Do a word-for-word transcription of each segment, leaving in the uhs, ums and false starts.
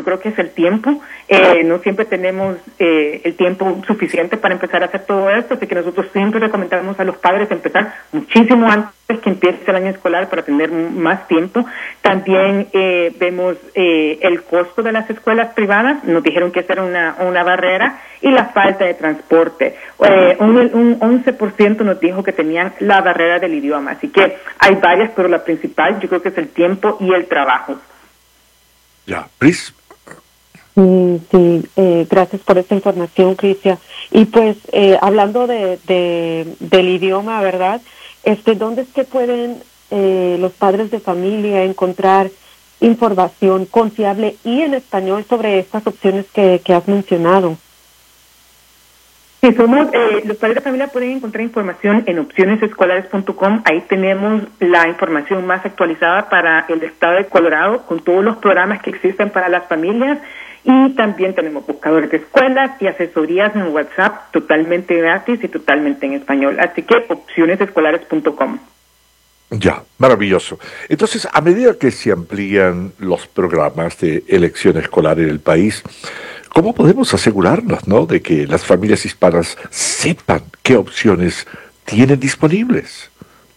creo que es el tiempo. Eh, no siempre tenemos eh, el tiempo suficiente para empezar a hacer todo esto, así que nosotros siempre recomendamos a los padres empezar muchísimo antes que empiece el año escolar para tener más tiempo. También eh, vemos eh, el costo de las escuelas privadas, nos dijeron que esa era una, una barrera, y la falta de transporte. Eh, un, un once por ciento nos dijo que tenían la barrera del idioma, así que hay varias, pero la principal yo creo que es el tiempo y el trabajo. Ya, Pris. Sí, sí eh, gracias por esta información, Cristian. Y pues, eh, hablando de, de del idioma, ¿verdad? Este, ¿dónde es que pueden eh, los padres de familia encontrar información confiable y en español sobre estas opciones que, que has mencionado? Sí, somos, eh, los padres de familia pueden encontrar información en opciones escolares punto com. Ahí tenemos la información más actualizada para el estado de Colorado, con todos los programas que existen para las familias. Y también tenemos buscadores de escuelas y asesorías en WhatsApp totalmente gratis y totalmente en español. Así que opciones escolares punto com. Ya, maravilloso. Entonces, a medida que se amplían los programas de elección escolar en el país, ¿cómo podemos asegurarnos, ¿no?, de que las familias hispanas sepan qué opciones tienen disponibles?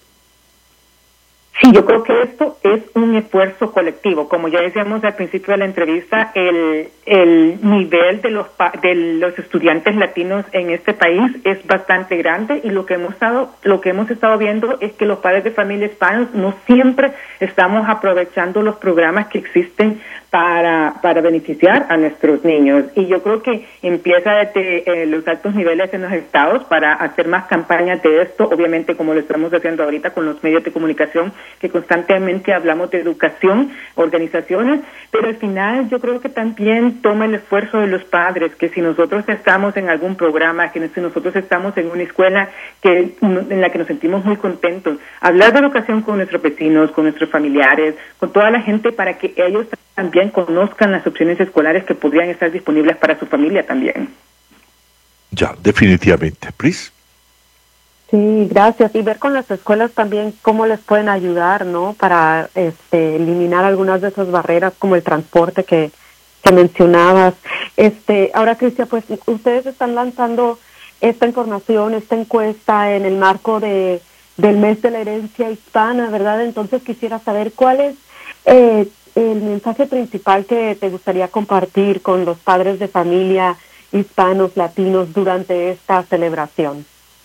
Sí, yo creo que esto es un esfuerzo colectivo. Como ya decíamos al principio de la entrevista, el, el nivel de los, de los estudiantes latinos en este país es bastante grande, y lo que hemos estado, lo que hemos estado viendo es que los padres de familia hispanos no siempre estamos aprovechando los programas que existen para, para beneficiar a nuestros niños. Y yo creo que empieza desde eh, los altos niveles en los estados para hacer más campañas de esto, obviamente como lo estamos haciendo ahorita con los medios de comunicación, que constantemente hablamos de educación, organizaciones, pero al final yo creo que también toma el esfuerzo de los padres, que si nosotros estamos en algún programa, que si nosotros estamos en una escuela que en la que nos sentimos muy contentos, hablar de educación con nuestros vecinos, con nuestros familiares, con toda la gente, para que ellos también conozcan las opciones escolares que podrían estar disponibles para su familia también. Ya, definitivamente. Pris. Sí, gracias. Y ver con las escuelas también cómo les pueden ayudar, ¿no?, para este, eliminar algunas de esas barreras, como el transporte que, que mencionabas. Este, ahora, Cristian, pues ustedes están lanzando esta información, esta encuesta en el marco de del mes de la herencia hispana, ¿verdad? Entonces quisiera saber cuál es eh, el mensaje principal que te gustaría compartir con los padres de familia hispanos, latinos, durante esta celebración.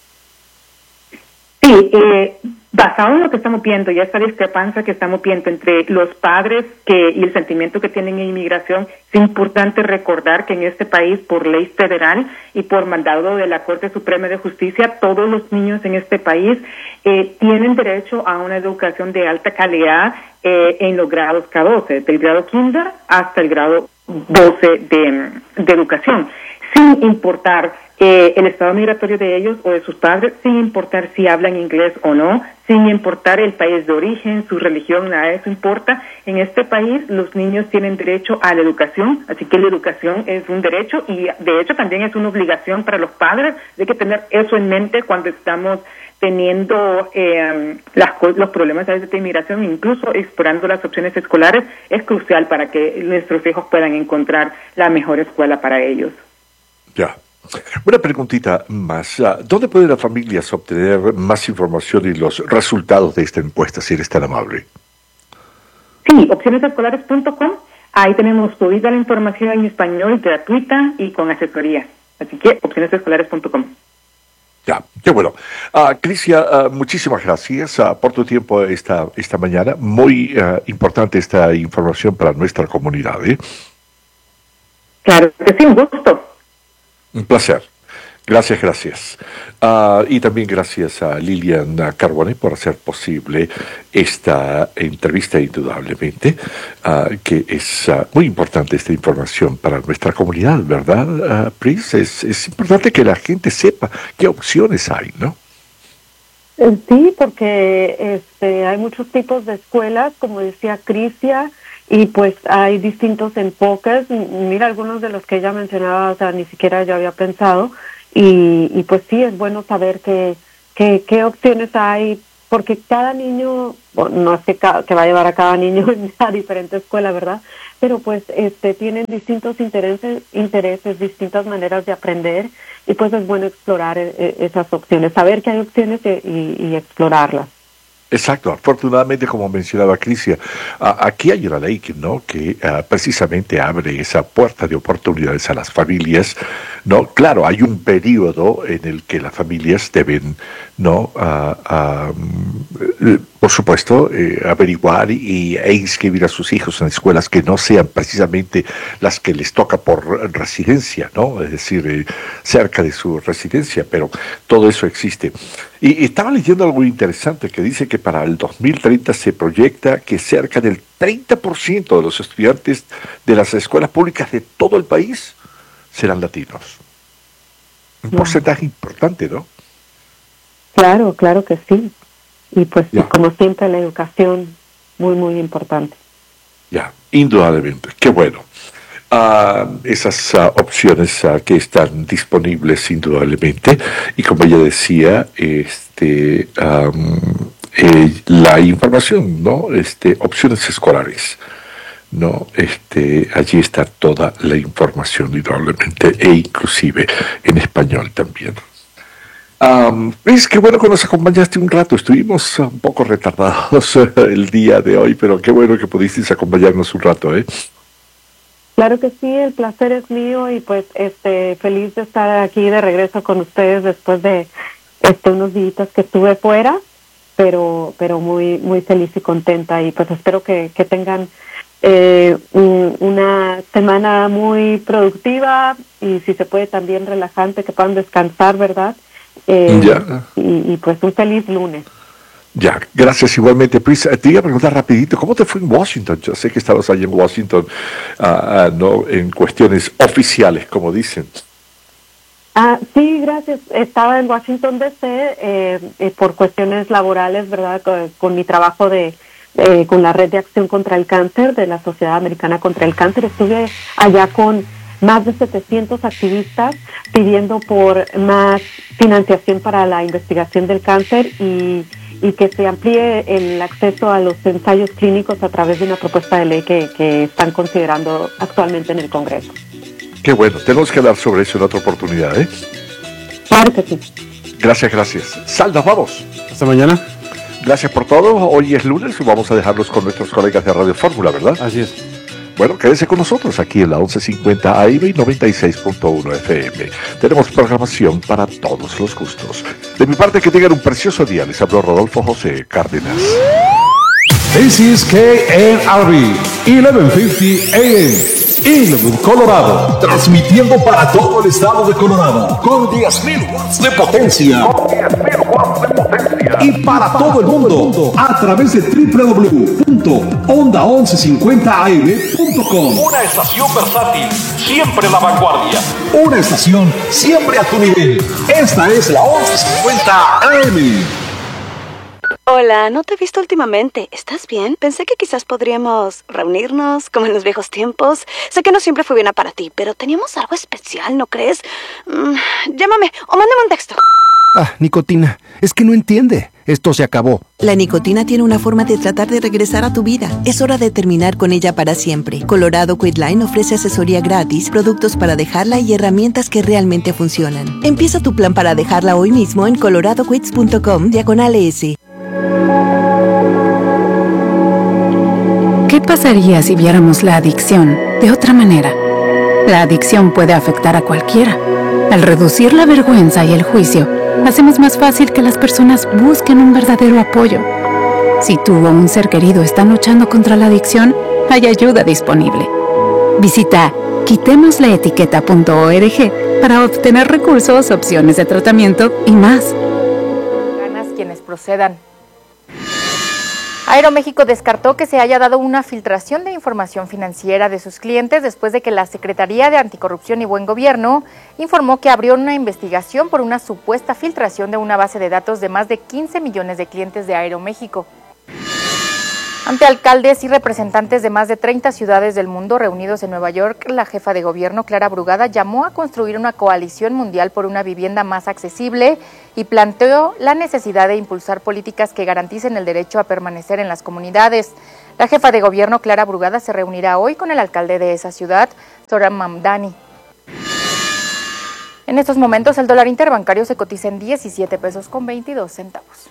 Sí, eh, basado en lo que estamos viendo y esta discrepancia que estamos viendo entre los padres que y el sentimiento que tienen en inmigración, es importante recordar que en este país, por ley federal y por mandado de la Corte Suprema de Justicia, todos los niños en este país eh, tienen derecho a una educación de alta calidad eh, en los grados K doce, del grado kinder hasta el grado doce de, de educación, sin importar Eh, el estado migratorio de ellos o de sus padres, sin importar si hablan inglés o no, sin importar el país de origen, su religión, nada de eso importa. En este país los niños tienen derecho a la educación, así que la educación es un derecho y de hecho también es una obligación para los padres. Hay que tener eso en mente cuando estamos teniendo eh, las, los problemas a veces de inmigración, incluso explorando las opciones escolares. Es crucial para que nuestros hijos puedan encontrar la mejor escuela para ellos. Ya. Una preguntita más. ¿Dónde pueden las familias obtener más información y los resultados de esta encuesta, si eres tan amable? Sí, opciones escolares punto com. Ahí tenemos toda la información en español gratuita y con asesoría. Así que opciones escolares punto com. Ya, qué bueno. Uh, Cristian, uh, muchísimas gracias uh, por tu tiempo esta, esta mañana. Muy uh, importante esta información para nuestra comunidad, ¿eh? Claro que sí, un gusto. Un placer. Gracias, gracias. Uh, y también gracias a Lilian Carbone por hacer posible esta entrevista, indudablemente, uh, que es uh, muy importante esta información para nuestra comunidad, ¿verdad, uh, Pris? Es, es importante que la gente sepa qué opciones hay, ¿no? Sí, porque este, hay muchos tipos de escuelas, como decía Cristian, y pues hay distintos enfoques. Mira, algunos de los que ella mencionaba, o sea, ni siquiera yo había pensado, y, y pues sí, es bueno saber que, que qué opciones hay porque cada niño, bueno, no es que, ca- que va a llevar a cada niño a diferente escuela, ¿verdad? Pero pues este tienen distintos intereses, intereses, distintas maneras de aprender, y pues es bueno explorar eh, esas opciones, saber que hay opciones y, y, y explorarlas. Exacto, afortunadamente, como mencionaba Crisia, a- aquí hay una ley que no que ah, precisamente abre esa puerta de oportunidades a las familias, no, claro, hay un periodo en el que las familias deben, no, ah, ah, mm, eh, por supuesto, eh, averiguar y, e inscribir a sus hijos en escuelas que no sean precisamente las que les toca por residencia, no, es decir, eh, cerca de su residencia, pero todo eso existe. Y, y estaba leyendo algo interesante que dice que para el dos mil treinta se proyecta que cerca del treinta por ciento de los estudiantes de las escuelas públicas de todo el país serán latinos. Un Wow. porcentaje importante, ¿no? Claro, claro que sí. Y pues Ya. como siempre la educación, muy, muy importante. Ya, indudablemente. Qué bueno. Ah, esas ah, opciones ah, que están disponibles indudablemente, y como ella decía, este am, eh, la información, no, este opciones escolares, no, este allí está toda la información indudablemente, e inclusive en español también. Um, es que bueno que nos acompañaste un rato. Estuvimos un poco retardados el día de hoy, pero qué bueno que pudisteis acompañarnos un rato, ¿eh? Claro que sí, el placer es mío, y pues este feliz de estar aquí de regreso con ustedes después de este unos días que estuve fuera, pero pero muy muy feliz y contenta, y pues espero que, que tengan eh, un- una semana muy productiva, y si se puede también relajante, que puedan descansar, ¿verdad? Eh, Ya. y, y pues un feliz lunes. Ya, gracias igualmente, Pris. Eh, Te iba a preguntar rapidito, ¿cómo te fue en Washington? Yo sé que estabas allí en Washington, ah, ah, no en cuestiones oficiales, como dicen. Ah, sí, gracias. Estaba en Washington D C eh, eh, por cuestiones laborales, ¿verdad? Con, con mi trabajo de eh, con la Red de Acción contra el Cáncer de la Sociedad Americana contra el Cáncer. Estuve allá con más de setecientos activistas pidiendo por más financiación para la investigación del cáncer, y, y que se amplíe el acceso a los ensayos clínicos a través de una propuesta de ley que, que están considerando actualmente en el Congreso. Qué bueno, tenemos que hablar sobre eso en otra oportunidad, ¿eh? Claro que sí. Gracias, gracias. Sal, nos vamos. Hasta mañana. Gracias por todo. Hoy es lunes y vamos a dejarlos con nuestros colegas de Radio Fórmula, ¿verdad? Así es. Bueno, quédese con nosotros aquí en la once cincuenta A M y noventa y seis punto uno F M. Tenemos programación para todos los gustos. De mi parte, que tengan un precioso día. Les habló Rodolfo José Cárdenas. This is K N R B, eleven fifty A M, Inglewood, Colorado. Transmitiendo para todo el estado de Colorado con diez mil watts de potencia. Y para todo el mundo a través de doble u doble u doble u punto onda once cincuenta A M punto com. Una estación versátil, siempre a la vanguardia. Una estación siempre a tu nivel. Esta es la once cincuenta A M. Hola, no te he visto últimamente. ¿Estás bien? Pensé que quizás podríamos reunirnos como en los viejos tiempos. Sé que no siempre fue bien para ti, pero teníamos algo especial, ¿no crees? Mm, llámame o mándame un texto. Ah, nicotina. Es que no entiende. Esto se acabó. La nicotina tiene una forma de tratar de regresar a tu vida. Es hora de terminar con ella para siempre. Colorado Quitline ofrece asesoría gratis, productos para dejarla y herramientas que realmente funcionan. Empieza tu plan para dejarla hoy mismo en coloradoquits punto com diagonal S. ¿Qué pasaría si viéramos la adicción de otra manera? La adicción puede afectar a cualquiera. Al reducir la vergüenza y el juicio, hacemos más fácil que las personas busquen un verdadero apoyo. Si tú o un ser querido están luchando contra la adicción, hay ayuda disponible. Visita quitémosleetiqueta punto org para obtener recursos, opciones de tratamiento y más. Quienes procedan. Aeroméxico descartó que se haya dado una filtración de información financiera de sus clientes después de que la Secretaría de Anticorrupción y Buen Gobierno informó que abrió una investigación por una supuesta filtración de una base de datos de más de quince millones de clientes de Aeroméxico. Ante alcaldes y representantes de más de treinta ciudades del mundo reunidos en Nueva York, la jefa de gobierno, Clara Brugada, llamó a construir una coalición mundial por una vivienda más accesible y planteó la necesidad de impulsar políticas que garanticen el derecho a permanecer en las comunidades. La jefa de gobierno, Clara Brugada, se reunirá hoy con el alcalde de esa ciudad, Zohran Mamdani. En estos momentos, el dólar interbancario se cotiza en diecisiete pesos con veintidós centavos.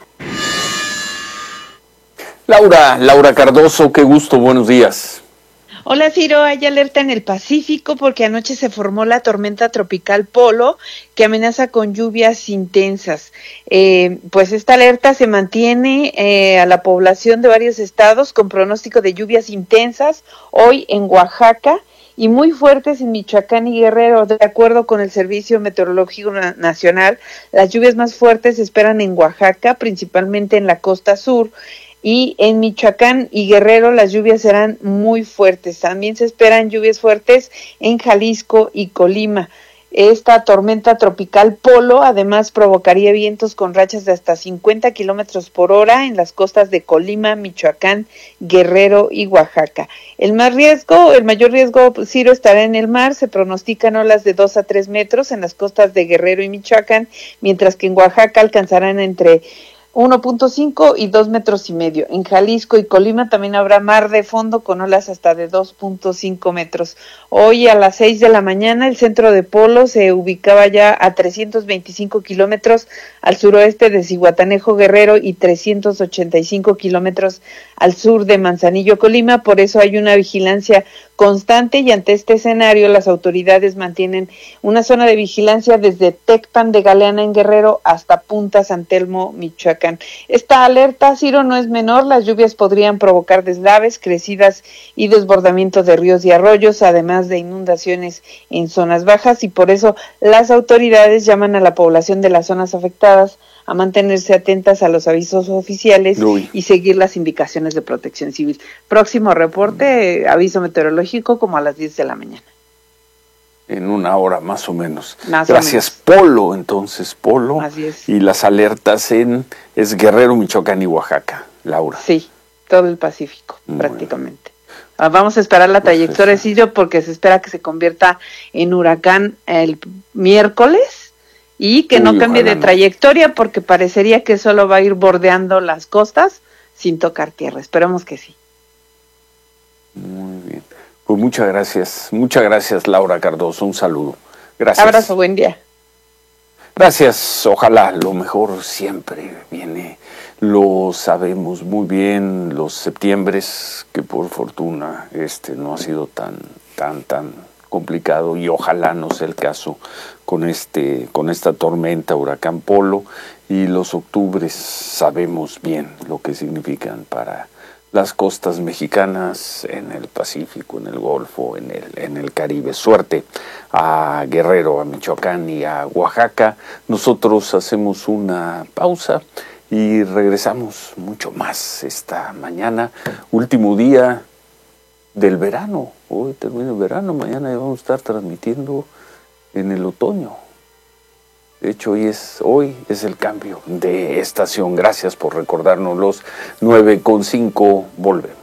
Laura, Laura Cardoso, qué gusto, buenos días. Hola Ciro, hay alerta en el Pacífico porque anoche se formó la tormenta tropical Polo que amenaza con lluvias intensas. Eh, pues esta alerta se mantiene eh, a la población de varios estados con pronóstico de lluvias intensas hoy en Oaxaca y muy fuertes en Michoacán y Guerrero. De acuerdo con el Servicio Meteorológico Nacional, las lluvias más fuertes se esperan en Oaxaca, principalmente en la costa sur. Y en Michoacán y Guerrero las lluvias serán muy fuertes. También se esperan lluvias fuertes en Jalisco y Colima. Esta tormenta tropical Polo además provocaría vientos con rachas de hasta cincuenta kilómetros por hora en las costas de Colima, Michoacán, Guerrero y Oaxaca. El más riesgo, el mayor riesgo, Ciro, estará en el mar. Se pronostican olas de dos a tres metros en las costas de Guerrero y Michoacán, mientras que en Oaxaca alcanzarán entre uno punto cinco y dos metros y medio. En Jalisco y Colima también habrá mar de fondo con olas hasta de dos punto cinco metros. Hoy a las seis de la mañana el centro de Polo se ubicaba ya a trescientos veinticinco kilómetros al suroeste de Zihuatanejo, Guerrero, y trescientos ochenta y cinco kilómetros al sur de Manzanillo, Colima. Por eso hay una vigilancia constante y ante este escenario las autoridades mantienen una zona de vigilancia desde Tecpan de Galeana en Guerrero hasta Punta San Telmo, Michoacán. Esta alerta, Ciro, no es menor. Las lluvias podrían provocar deslaves, crecidas y desbordamiento de ríos y arroyos, además de inundaciones en zonas bajas, y por eso las autoridades llaman a la población de las zonas afectadas a mantenerse atentas a los avisos oficiales Uy. y seguir las indicaciones de Protección Civil. Próximo reporte, aviso meteorológico, como a las diez de la mañana. En una hora más o menos. Más Gracias, o menos. Polo, entonces, Polo. Así es. Y las alertas en es Guerrero, Michoacán y Oaxaca, Laura. Sí, todo el Pacífico, Muy prácticamente. Bien. Vamos a esperar la trayectoria, Ciro, porque se espera que se convierta en huracán el miércoles. Y que Uy, no cambie de no. trayectoria, porque parecería que solo va a ir bordeando las costas sin tocar tierra. Esperemos que sí. Muy bien. Pues muchas gracias. Muchas gracias, Laura Cardoso. Un saludo. Gracias. Abrazo, buen día. Gracias. Ojalá lo mejor siempre viene. Lo sabemos muy bien, los septiembres, que por fortuna este no ha sido tan, tan, tan complicado, y ojalá no sea el caso con este con esta tormenta huracán Polo, y los octubres sabemos bien lo que significan para las costas mexicanas, en el Pacífico, en el Golfo, en el en el Caribe. Suerte a Guerrero, a Michoacán y a Oaxaca. Nosotros hacemos una pausa y regresamos mucho más esta mañana, último día del verano. Hoy termina el verano, mañana ya vamos a estar transmitiendo en el otoño. De hecho, hoy es, hoy es el cambio de estación. Gracias por recordarnos. Los nueve con cinco, volvemos.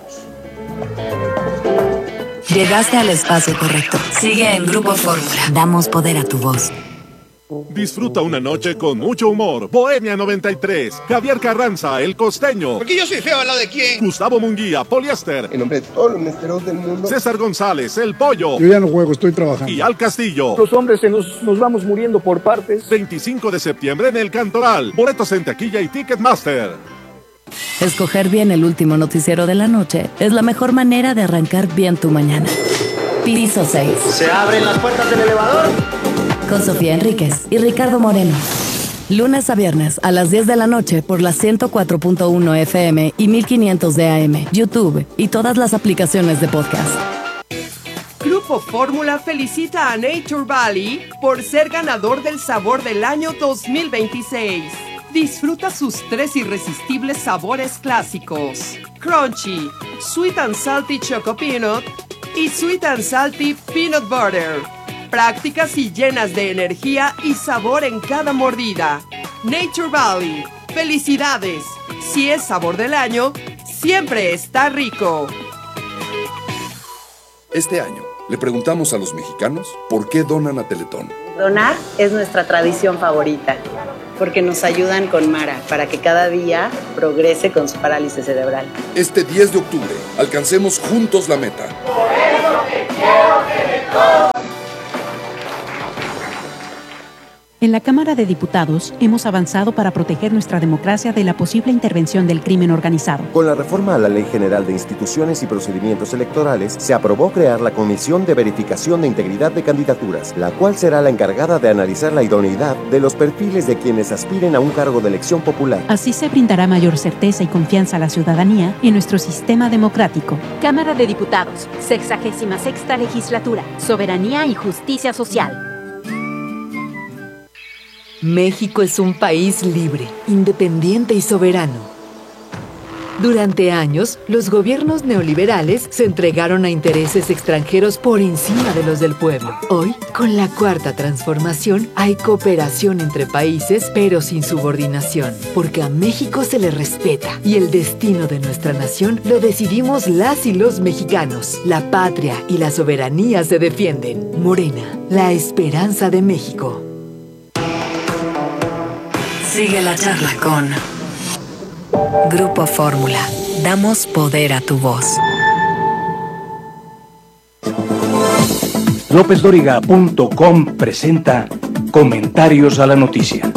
Llegaste al espacio correcto. Sigue en Grupo Fórmula. Damos poder a tu voz. Disfruta una noche con mucho humor. Bohemia noventa y tres. Javier Carranza, El Costeño. Porque yo soy feo al lado de quién. Gustavo Munguía, Poliéster. En nombre de todos los mesteros del mundo. César González, El Pollo. Yo ya no juego, estoy trabajando. Y Al Castillo. Los hombres se nos, nos vamos muriendo por partes. veinticinco de septiembre en El Cantoral. Boletos en taquilla y Ticketmaster. Escoger bien el último noticiero de la noche es la mejor manera de arrancar bien tu mañana. Piso seis. ¿Se abren las puertas del elevador? Con Sofía Enríquez y Ricardo Moreno. Lunes a viernes a las diez de la noche por la ciento cuatro punto uno F M y mil quinientos de A M, YouTube y todas las aplicaciones de podcast. Grupo Fórmula felicita a Nature Valley por ser ganador del Sabor del Año dos mil veintiséis. Disfruta sus tres irresistibles sabores clásicos: Crunchy, Sweet and Salty Choco Peanut y Sweet and Salty Peanut Butter. Prácticas y llenas de energía y sabor en cada mordida. Nature Valley. ¡Felicidades! Si es sabor del año, siempre está rico. Este año le preguntamos a los mexicanos por qué donan a Teletón. Donar es nuestra tradición favorita, porque nos ayudan con Mara para que cada día progrese con su parálisis cerebral. Este diez de octubre, alcancemos juntos la meta. Por eso te quiero Teletón. En la Cámara de Diputados hemos avanzado para proteger nuestra democracia de la posible intervención del crimen organizado. Con la reforma a la Ley General de Instituciones y Procedimientos Electorales, se aprobó crear la Comisión de Verificación de Integridad de Candidaturas, la cual será la encargada de analizar la idoneidad de los perfiles de quienes aspiren a un cargo de elección popular. Así se brindará mayor certeza y confianza a la ciudadanía en nuestro sistema democrático. Cámara de Diputados, sexagésima sexta legislatura, Soberanía y Justicia Social. México es un país libre, independiente y soberano. Durante años, los gobiernos neoliberales se entregaron a intereses extranjeros por encima de los del pueblo. Hoy, con la Cuarta Transformación, hay cooperación entre países, pero sin subordinación, porque a México se le respeta y el destino de nuestra nación lo decidimos las y los mexicanos. La patria y la soberanía se defienden. Morena, la esperanza de México. Sigue la charla con Grupo Fórmula. Damos poder a tu voz. López Dóriga punto com presenta Comentarios a la Noticia.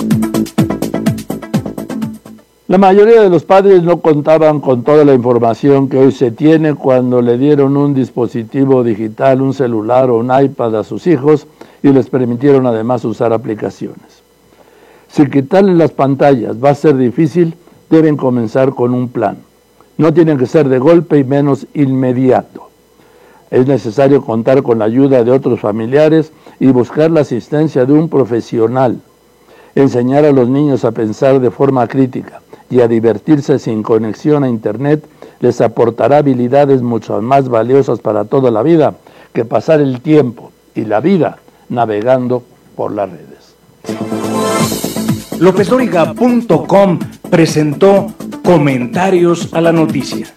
La mayoría de los padres no contaban con toda la información que hoy se tiene cuando le dieron un dispositivo digital, un celular o un iPad a sus hijos y les permitieron además usar aplicaciones. Si quitarles las pantallas va a ser difícil, deben comenzar con un plan. No tienen que ser de golpe y menos inmediato. Es necesario contar con la ayuda de otros familiares y buscar la asistencia de un profesional. Enseñar a los niños a pensar de forma crítica y a divertirse sin conexión a Internet les aportará habilidades mucho más valiosas para toda la vida que pasar el tiempo y la vida navegando por las redes. López Dóriga punto com presentó Comentarios a la Noticia.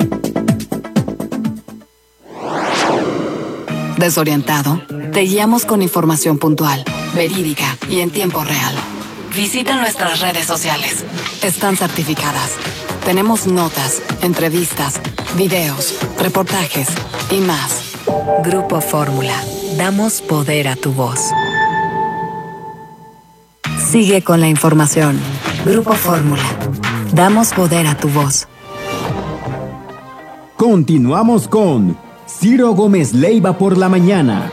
¿Desorientado? Te guiamos con información puntual, verídica y en tiempo real. Visita nuestras redes sociales. Están certificadas. Tenemos notas, entrevistas, videos, reportajes y más. Grupo Fórmula. Damos poder a tu voz. Sigue con la información. Grupo Fórmula. Damos poder a tu voz. Continuamos con Ciro Gómez Leiva por la mañana.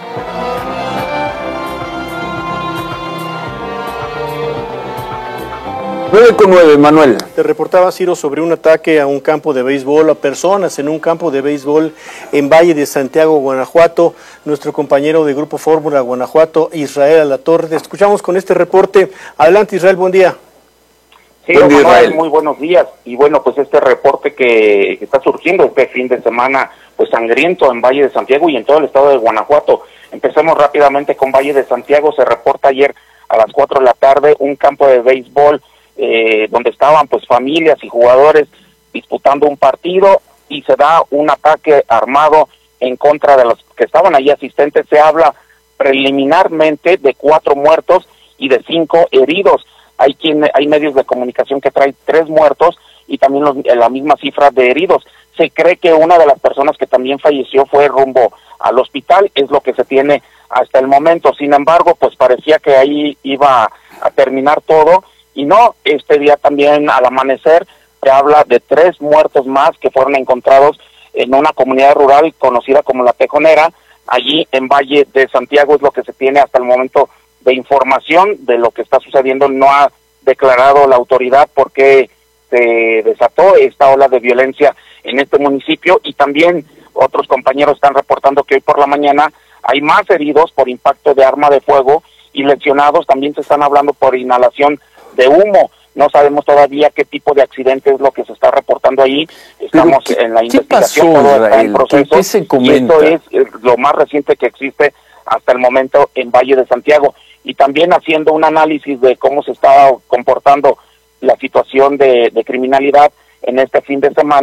nueve con nueve, Manuel. Te reportaba, Ciro, sobre un ataque a un campo de béisbol, a personas en un campo de béisbol en Valle de Santiago, Guanajuato. Nuestro compañero de Grupo Fórmula Guanajuato, Israel Alatorre. Te escuchamos con este reporte. Adelante, Israel, buen día. Sí, buen día, Manuel, muy buenos días. Y bueno, pues este reporte que, que está surgiendo este fin de semana, pues sangriento en Valle de Santiago y en todo el estado de Guanajuato. Empecemos rápidamente con Valle de Santiago. Se reporta ayer a las cuatro de la tarde un campo de béisbol Eh, donde estaban pues familias y jugadores disputando un partido y se da un ataque armado en contra de los que estaban allí asistentes. Se habla preliminarmente de cuatro muertos y de cinco heridos. Hay quien, hay medios de comunicación que traen tres muertos y también los, la misma cifra de heridos. Se cree que una de las personas que también falleció fue rumbo al hospital, es lo que se tiene hasta el momento. Sin embargo, pues parecía que ahí iba a terminar todo. Y no, este día también al amanecer se habla de tres muertos más que fueron encontrados en una comunidad rural conocida como La Tejonera, allí en Valle de Santiago. Es lo que se tiene hasta el momento de información de lo que está sucediendo. No ha declarado la autoridad por qué se desató esta ola de violencia en este municipio, y también otros compañeros están reportando que hoy por la mañana hay más heridos por impacto de arma de fuego y lesionados. También se están hablando por inhalación de humo. No sabemos todavía qué tipo de accidente es lo que se está reportando ahí. Estamos qué, en la investigación, pasó, todo está en proceso. ¿Qué, qué se comenta? Y esto es lo más reciente que existe hasta el momento en Valle de Santiago. Y también haciendo un análisis de cómo se está comportando la situación de, de criminalidad en este fin de semana,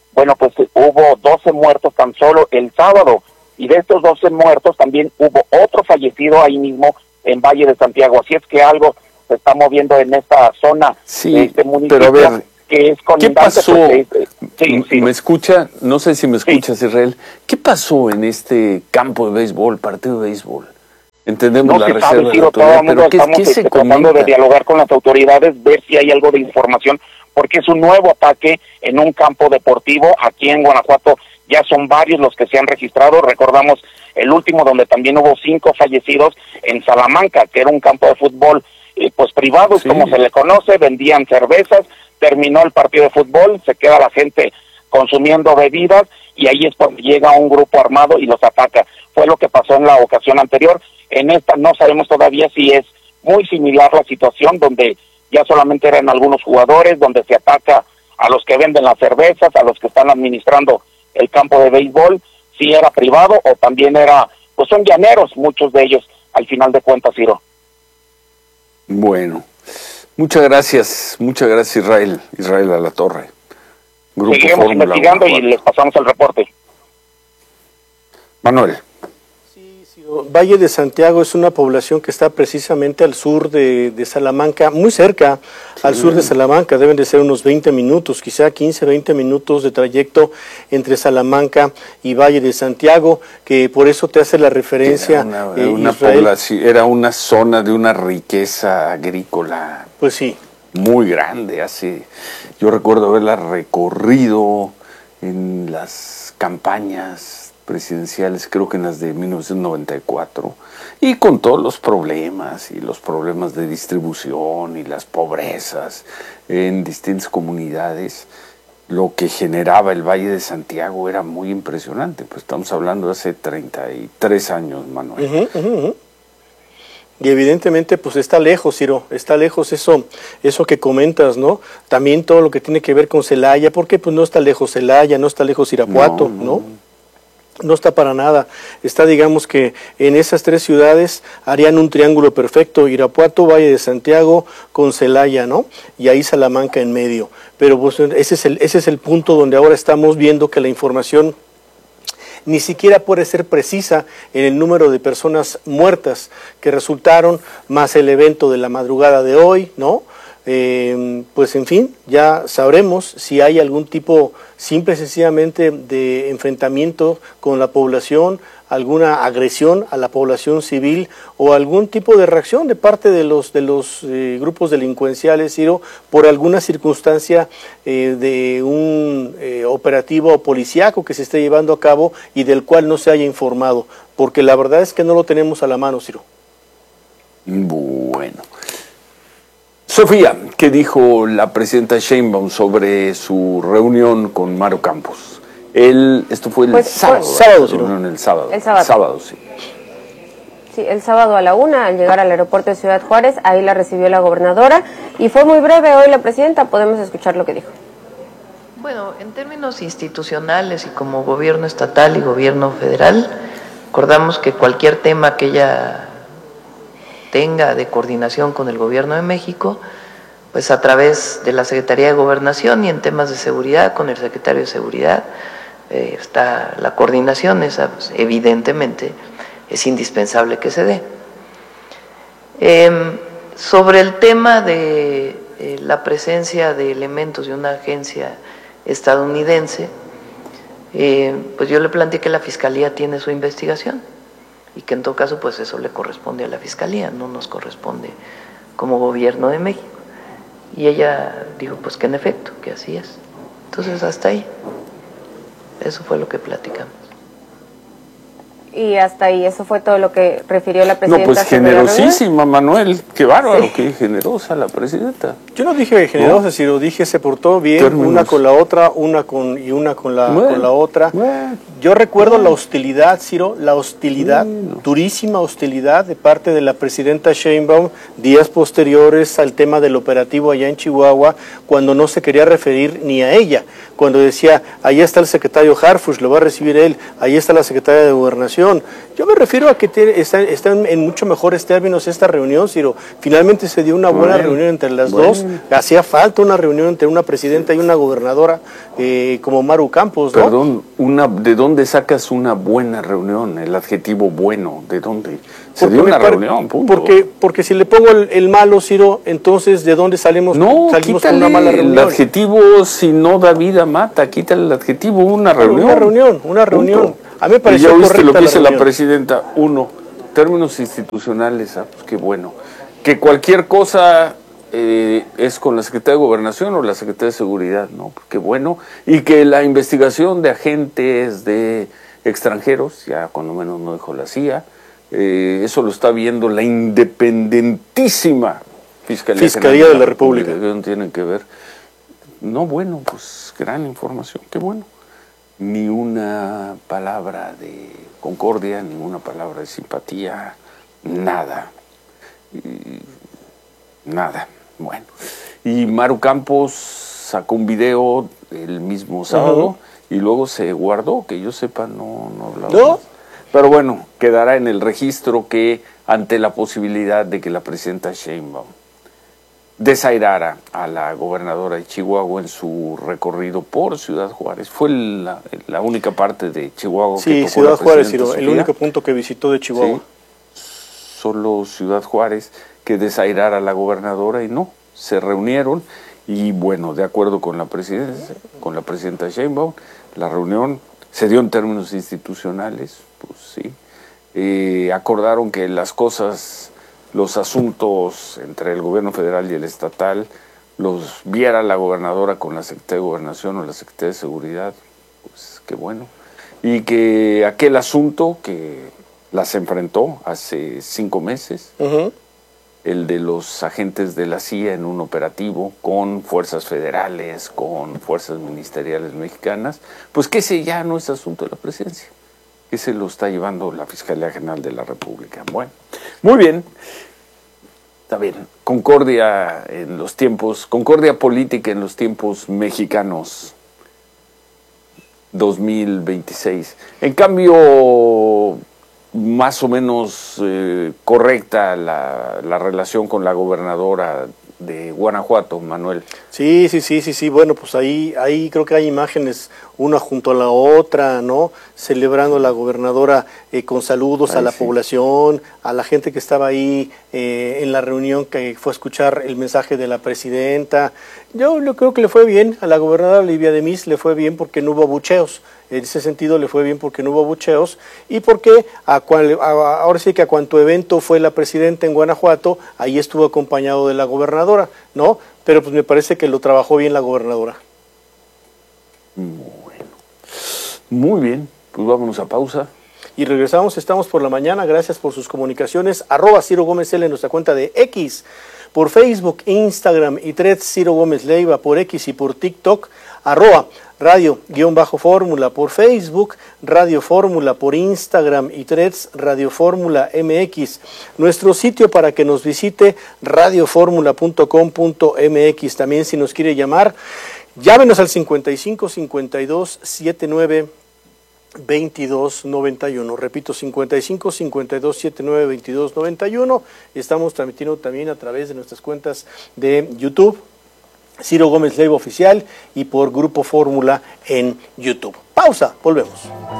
bueno, pues hubo doce muertos tan solo el sábado, y de estos doce muertos también hubo otro fallecido ahí mismo en Valle de Santiago, así es que algo se está moviendo en esta zona sí, de este municipio, pero a ver, que es ¿qué pasó? Pues, eh, sí, sí. ¿Me escucha? No sé si me escuchas, sí. Israel. ¿Qué pasó en este campo de béisbol, partido de béisbol? Entendemos no la se reserva sabe, de la Ciro, autoridad, todo el mundo pero ¿qué, estamos qué se tratando comenta? de dialogar con las autoridades, ver si hay algo de información, porque es un nuevo ataque en un campo deportivo aquí en Guanajuato. Ya son varios los que se han registrado. Recordamos el último donde también hubo cinco fallecidos en Salamanca, que era un campo de fútbol eh, pues privado, sí. como se le conoce, vendían cervezas, terminó el partido de fútbol, se queda la gente consumiendo bebidas y ahí es cuando llega un grupo armado y los ataca. Fue lo que pasó en la ocasión anterior. En esta no sabemos todavía si es muy similar la situación, donde ya solamente eran algunos jugadores, donde se ataca a los que venden las cervezas, a los que están administrando el campo de béisbol, si era privado o también era, pues son llaneros muchos de ellos, al final de cuentas, Ciro. Bueno, muchas gracias, muchas gracias Israel, Israel Alatorre. Grupo Seguimos Fórmula investigando Guanajuato. Y les pasamos el reporte. Manuel. Valle de Santiago es una población que está precisamente al sur de, de Salamanca, muy cerca sí. al sur de Salamanca, deben de ser unos veinte minutos, quizá quince, veinte minutos de trayecto entre Salamanca y Valle de Santiago, que por eso te hace la referencia. Era una, eh, una población, era una zona de una riqueza agrícola. Pues sí. Muy grande, así. Yo recuerdo haberla recorrido en las campañas presidenciales, creo que en las de mil novecientos noventa y cuatro, y con todos los problemas, y los problemas de distribución, y las pobrezas en distintas comunidades, lo que generaba el Valle de Santiago era muy impresionante. Pues estamos hablando de hace treinta y tres años, Manuel. Uh-huh, uh-huh. Y evidentemente pues está lejos, Ciro, está lejos eso eso que comentas, ¿no? También todo lo que tiene que ver con Celaya, porque pues no está lejos Celaya, no está lejos Irapuato, ¿no? ¿no? No está para nada. Está, digamos que en esas tres ciudades harían un triángulo perfecto, Irapuato, Valle de Santiago con Celaya, ¿no? Y ahí Salamanca en medio. Pero pues ese es el, ese es el punto donde ahora estamos viendo que la información ni siquiera puede ser precisa en el número de personas muertas que resultaron, más el evento de la madrugada de hoy, ¿no? Eh, pues en fin, ya sabremos si hay algún tipo simple y sencillamente de enfrentamiento con la población, alguna agresión a la población civil o algún tipo de reacción de parte de los de los eh, grupos delincuenciales, Ciro, por alguna circunstancia eh, de un eh, operativo policíaco que se esté llevando a cabo y del cual no se haya informado, porque la verdad es que no lo tenemos a la mano, Ciro. Bueno. Sofía, ¿qué dijo la presidenta Sheinbaum sobre su reunión con Mario Campos? El, esto fue el pues, sábado, pues, sábado, sí, reunión el sábado. El sábado. El sábado, sí. Sí, el sábado a la una, al llegar al aeropuerto de Ciudad Juárez, ahí la recibió la gobernadora y fue muy breve hoy la presidenta, podemos escuchar lo que dijo. Bueno, en términos institucionales y como gobierno estatal y gobierno federal, acordamos que cualquier tema que ella tenga de coordinación con el gobierno de México, pues a través de la Secretaría de Gobernación y en temas de seguridad con el secretario de Seguridad, eh, está la coordinación, esa pues, evidentemente es indispensable que se dé. Eh, sobre el tema de eh, la presencia de elementos de una agencia estadounidense, eh, pues yo le planteé que la Fiscalía tiene su investigación y que en todo caso pues eso le corresponde a la Fiscalía, no nos corresponde como gobierno de México. Y ella dijo pues que en efecto, que así es. Entonces hasta ahí, eso fue lo que platicamos. Y hasta ahí, eso fue todo lo que refirió la presidenta. No, pues generosísima, Manuel, qué bárbaro, sí. Qué generosa la presidenta. Yo no dije generosa, ¿no? Sino dije se portó bien, Términos. una con la otra, una con y una con la, bueno, con la otra. Bueno, Yo recuerdo bueno. la hostilidad, Ciro, la hostilidad, bueno. durísima hostilidad de parte de la presidenta Sheinbaum días posteriores al tema del operativo allá en Chihuahua, cuando no se quería referir ni a ella, cuando decía, ahí está el secretario Harfuch, lo va a recibir él, ahí está la secretaria de Gobernación, gobernación. Yo me refiero a que te, está, está en, en mucho mejores términos esta reunión, Ciro. Finalmente se dio una buena bueno, reunión entre las bueno. dos. Hacía falta una reunión entre una presidenta y una gobernadora eh, como Maru Campos, ¿no? Perdón, una, ¿de dónde sacas una buena reunión? El adjetivo bueno, ¿de dónde? Se porque dio una para, reunión, punto. Porque, porque si le pongo el, el malo, Ciro, entonces ¿de dónde salimos? No, salimos quítale con una mala reunión. El adjetivo, si no da vida, mata. Quítale el adjetivo, una reunión. Una reunión, una reunión. Punto. A mí me pareció y ya viste lo que la dice reunión. la presidenta. Uno, términos institucionales, ah, pues qué bueno. Que cualquier cosa eh, es con la Secretaría de Gobernación o la Secretaría de Seguridad, ¿no? Pues qué bueno. Y que la investigación de agentes de extranjeros, ya cuando menos no dijo la C I A, eh, eso lo está viendo la independentísima Fiscalía, Fiscalía de la República. República. No tienen que ver. No, bueno, pues gran información, qué bueno. Ni una palabra de concordia, ni una palabra de simpatía, nada. Y, nada, bueno. Y Maru Campos sacó un video el mismo sábado uh-huh. y luego se guardó, que yo sepa, no, no hablaba. ¿No? Más. Pero bueno, quedará en el registro que ante la posibilidad de que la presidenta Sheinbaum desairara a la gobernadora de Chihuahua en su recorrido por Ciudad Juárez. Fue la, la única parte de Chihuahua sí, que tocó Ciudad la Juárez, Sofía. el único punto que visitó de Chihuahua. Sí, solo Ciudad Juárez, que desairara a la gobernadora y no, se reunieron y bueno, de acuerdo con la presidencia, con la presidenta Sheinbaum, la reunión se dio en términos institucionales, pues sí, eh, acordaron que las cosas... los asuntos entre el gobierno federal y el estatal los viera la gobernadora con la Secretaría de Gobernación o la Secretaría de Seguridad, pues qué bueno. Y que aquel asunto que las enfrentó hace cinco meses, uh-huh. el de los agentes de la C I A en un operativo con fuerzas federales, con fuerzas ministeriales mexicanas, pues que ese ya no es asunto de la presidencia, que se lo está llevando la Fiscalía General de la República. Bueno, muy bien, está bien, concordia en los tiempos, concordia política en los tiempos mexicanos dos mil veintiséis. En cambio, más o menos eh, correcta la, la relación con la gobernadora de Guanajuato, Manuel. Sí, sí, sí, sí, sí, bueno, pues ahí, ahí creo que hay imágenes una junto a la otra, ¿no? Celebrando a la gobernadora eh, con saludos ahí a la sí. población, a la gente que estaba ahí eh, en la reunión que fue a escuchar el mensaje de la presidenta. Yo, yo creo que le fue bien, a la gobernadora Olivia de Mix le fue bien porque no hubo abucheos. En ese sentido le fue bien porque no hubo abucheos y porque a cual, a, ahora sí que a cuanto evento fue la presidenta en Guanajuato, ahí estuvo acompañado de la gobernadora, ¿no? Pero pues me parece que lo trabajó bien la gobernadora. Bueno, muy bien, pues vámonos a pausa. Y regresamos, estamos por la mañana, gracias por sus comunicaciones, arroba Ciro Gómez L en nuestra cuenta de X, por Facebook, Instagram y Threads Ciro Gómez Leiva, por X y por TikTok, arroba Radio-Fórmula por Facebook, Radio Fórmula por Instagram y Threads, Radio Fórmula M X. Nuestro sitio para que nos visite, radio fórmula punto com punto m x. También si nos quiere llamar, llámenos al cincuenta y cinco, cincuenta y dos, setenta y nueve, veintidós noventa y uno. Repito, cincuenta y cinco, cincuenta y dos, setenta y nueve, veintidós noventa y uno. Estamos transmitiendo también a través de nuestras cuentas de YouTube, Ciro Gómez Leiva Oficial, y por Grupo Fórmula en YouTube. Pausa, volvemos.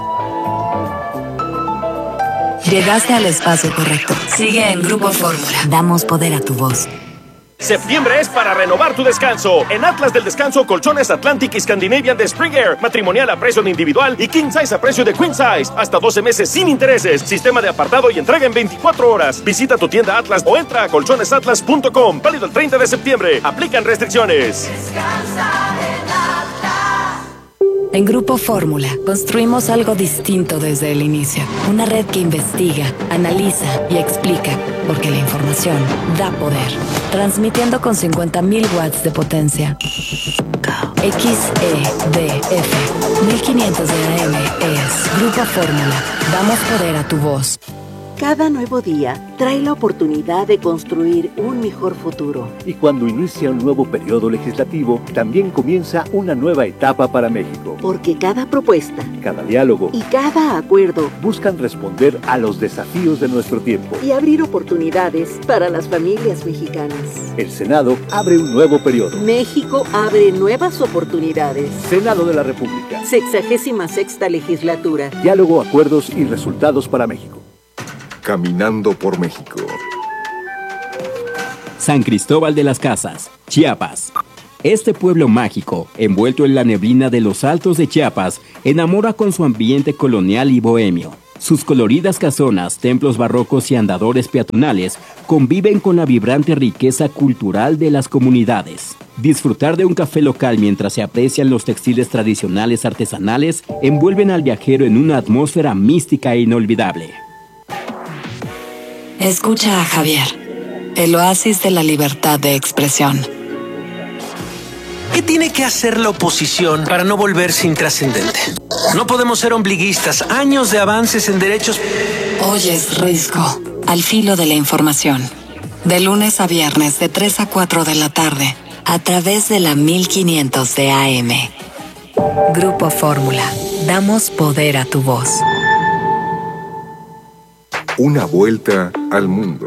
Llegaste al espacio correcto. Sigue en Grupo Fórmula. Damos poder a tu voz. Septiembre es para renovar tu descanso. En Atlas del Descanso, colchones Atlantic y Scandinavian de Spring Air, matrimonial a precio de individual y king size a precio de queen size. Hasta doce meses sin intereses. Sistema de apartado y entrega en veinticuatro horas. Visita tu tienda Atlas o entra a colchones atlas punto com. Válido el treinta de septiembre. Aplican restricciones. Descansa en Atlas. En Grupo Fórmula construimos algo distinto desde el inicio. Una red que investiga, analiza y explica, porque la información da poder. Transmitiendo con cincuenta mil watts de potencia. X E D F mil quinientos de A M es Grupo Fórmula. Damos poder a tu voz. Cada nuevo día trae la oportunidad de construir un mejor futuro. Y cuando inicia un nuevo periodo legislativo, también comienza una nueva etapa para México. Porque cada propuesta, cada diálogo y cada acuerdo buscan responder a los desafíos de nuestro tiempo y abrir oportunidades para las familias mexicanas. El Senado abre un nuevo periodo. México abre nuevas oportunidades. Senado de la República. Sexagésima sexta legislatura. Diálogo, acuerdos y resultados para México. Caminando por México. San Cristóbal de las Casas, Chiapas. Este pueblo mágico, envuelto en la neblina de los altos de Chiapas, enamora con su ambiente colonial y bohemio. Sus coloridas casonas, templos barrocos y andadores peatonales conviven con la vibrante riqueza cultural de las comunidades. Disfrutar de un café local mientras se aprecian los textiles tradicionales artesanales envuelven al viajero en una atmósfera mística e inolvidable. Escucha a Javier, el oasis de la libertad de expresión. ¿Qué tiene que hacer la oposición para no volverse intrascendente? No podemos ser ombliguistas. Años de avances en derechos... Oyes Risco, al filo de la información. De lunes a viernes de tres a cuatro de la tarde, a través de la mil quinientos de A M. Grupo Fórmula. Damos poder a tu voz. Una vuelta al mundo.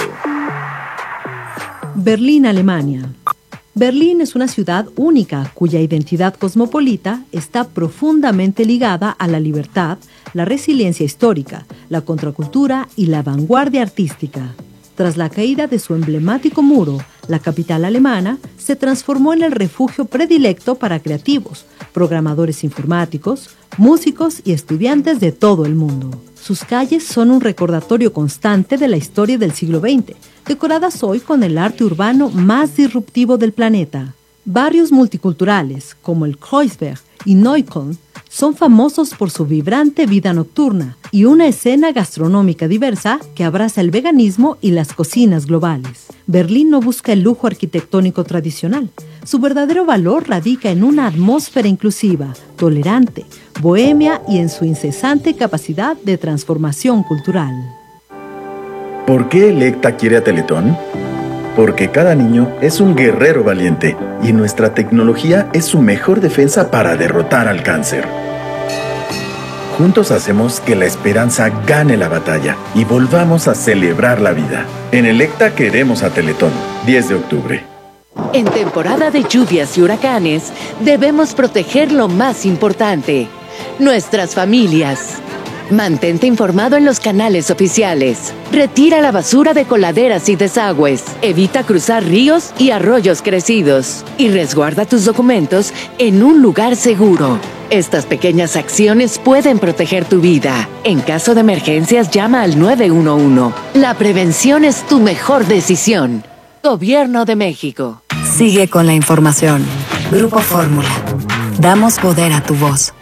Berlín, Alemania. Berlín es una ciudad única cuya identidad cosmopolita está profundamente ligada a la libertad, la resiliencia histórica, la contracultura y la vanguardia artística. Tras la caída de su emblemático muro, la capital alemana se transformó en el refugio predilecto para creativos, programadores informáticos, músicos y estudiantes de todo el mundo. Sus calles son un recordatorio constante de la historia del siglo veinte, decoradas hoy con el arte urbano más disruptivo del planeta. Barrios multiculturales, como el Kreuzberg y Neukölln, son famosos por su vibrante vida nocturna y una escena gastronómica diversa que abraza el veganismo y las cocinas globales. Berlín no busca el lujo arquitectónico tradicional. Su verdadero valor radica en una atmósfera inclusiva, tolerante, bohemia y en su incesante capacidad de transformación cultural. ¿Por qué Electa quiere a Teletón? Porque cada niño es un guerrero valiente y nuestra tecnología es su mejor defensa para derrotar al cáncer. Juntos hacemos que la esperanza gane la batalla y volvamos a celebrar la vida. En Electa queremos a Teletón, diez de octubre. En temporada de lluvias y huracanes, debemos proteger lo más importante, nuestras familias. Mantente informado en los canales oficiales. Retira la basura de coladeras y desagües. Evita cruzar ríos y arroyos crecidos. Y resguarda tus documentos en un lugar seguro. Estas pequeñas acciones pueden proteger tu vida. En caso de emergencias, llama al nueve uno uno. La prevención es tu mejor decisión. Gobierno de México. Sigue con la información. Grupo Fórmula. Damos poder a tu voz.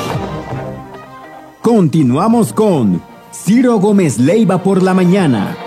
Continuamos con Ciro Gómez Leiva por la mañana.